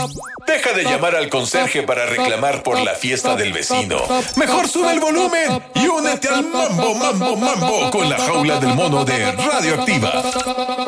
Deja de llamar al conserje para reclamar por la fiesta del vecino. Mejor sube el volumen y únete al mambo, mambo, mambo con la jaula del mono de Radioactiva.